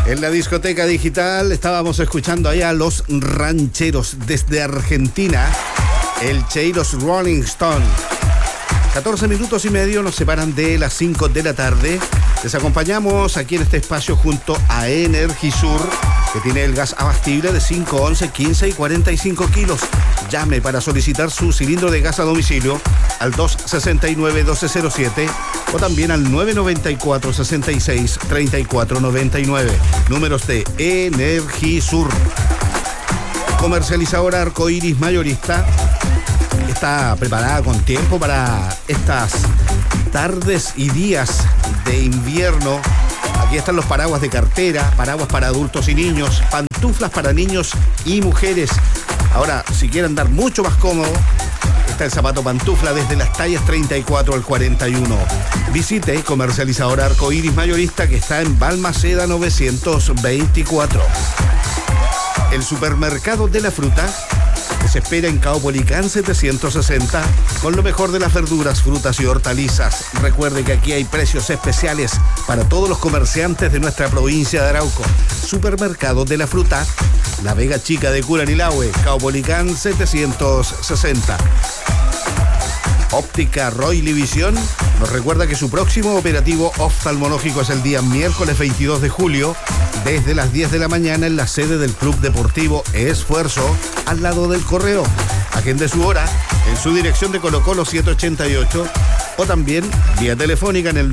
En la discoteca digital estábamos escuchando allá a los rancheros desde Argentina, el Cheiros Rolling Stone. 14 minutos y medio nos separan de las 5 de la tarde. Les acompañamos aquí en este espacio junto a Energisur, que tiene el gas abastible de 5, 11, 15 y 45 kilos. Llame para solicitar su cilindro de gas a domicilio al 269-1207 o también al 994-66-3499. Números de Energisur. Comercializadora Arcoiris Mayorista está preparada con tiempo para estas tardes y días de invierno. Aquí están los paraguas de cartera, paraguas para adultos y niños, pantuflas para niños y mujeres. Ahora, si quieren andar mucho más cómodo, está el zapato pantufla desde las tallas 34 al 41. Visite Comercializadora Arcoiris Mayorista, que está en Balmaceda 924. El supermercado de la fruta se espera en Caupolicán 760 con lo mejor de las verduras, frutas y hortalizas. Recuerde que aquí hay precios especiales para todos los comerciantes de nuestra provincia de Arauco. Supermercado de la fruta, La Vega Chica de Curanilahue, Caupolicán 760. Óptica Roily Visión nos recuerda que su próximo operativo oftalmológico es el día miércoles 22 de julio desde las 10 de la mañana en la sede del Club Deportivo Esfuerzo, al lado del Correo. Agende su hora en su dirección de Colo Colo 788 o también vía telefónica en el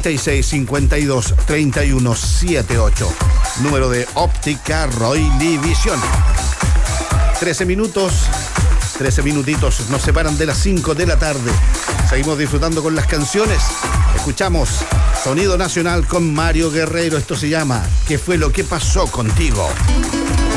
936-52-3178. Número de Óptica Roily Visión. 13 minutitos nos separan de las 5 de la tarde. Seguimos disfrutando con las canciones. Escuchamos Sonido Nacional con Mario Guerrero. Esto se llama ¿Qué fue lo que pasó contigo?